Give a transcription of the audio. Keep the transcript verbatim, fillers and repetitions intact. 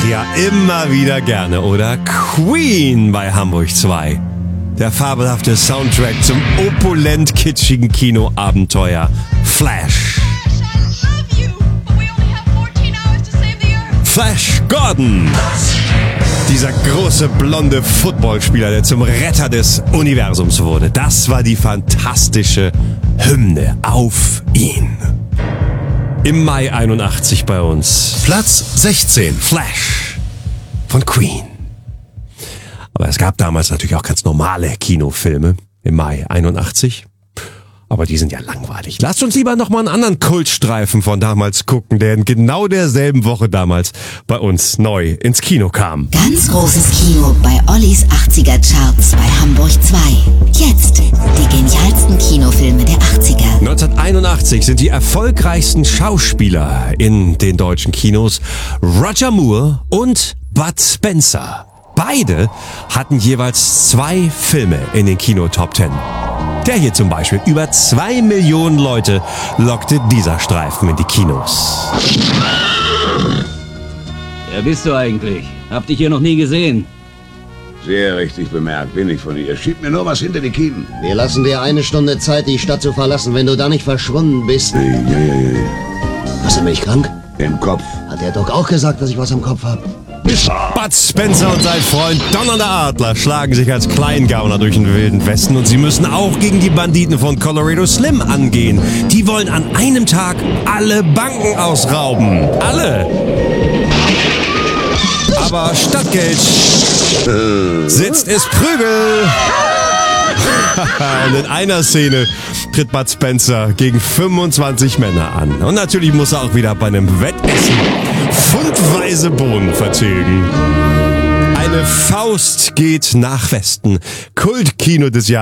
ja, immer wieder gerne, oder? Queen bei Hamburg zwei. Der fabelhafte Soundtrack zum opulent kitschigen Kinoabenteuer Flash. Flash Gordon. Dieser große blonde Footballspieler, der zum Retter des Universums wurde. Das war die fantastische Hymne auf ihn. Im Mai einundachtzig bei uns. Platz sechzehn. Flash von Queen. Aber es gab damals natürlich auch ganz normale Kinofilme im Mai einundachtzig. Aber die sind ja langweilig. Lasst uns lieber nochmal einen anderen Kultstreifen von damals gucken, der in genau derselben Woche damals bei uns neu ins Kino kam. Ganz großes Kino bei Ollis achtziger Charts bei Hamburg zwei. Jetzt die genialsten Kinofilme der achtziger. neunzehnhunderteinundachtzig sind die erfolgreichsten Schauspieler in den deutschen Kinos Roger Moore und Bud Spencer. Beide hatten jeweils zwei Filme in den Kino-Top Ten. Der hier zum Beispiel. Über zwei Millionen Leute lockte dieser Streifen in die Kinos. Wer bist du eigentlich? Hab dich hier noch nie gesehen. Sehr richtig bemerkt, bin ich von ihr. Schieb mir nur was hinter die Kiemen. Wir lassen dir eine Stunde Zeit, die Stadt zu verlassen, wenn du da nicht verschwunden bist. Ja, ja, ja, ja. Hast du mich krank? Im Kopf. Hat der Doc auch gesagt, dass ich was am Kopf hab? Bud Spencer und sein Freund Donner der Adler schlagen sich als Kleingauner durch den wilden Westen und sie müssen auch gegen die Banditen von Colorado Slim angehen. Die wollen an einem Tag alle Banken ausrauben. Alle! Aber statt Geld sitzt es Prügel. Und in einer Szene tritt Bud Spencer gegen fünfundzwanzig Männer an. Und natürlich muss er auch wieder bei einem Wettessen pfundweise Bohnen vertilgen. Eine Faust geht nach Westen. Kultkino des Jahres.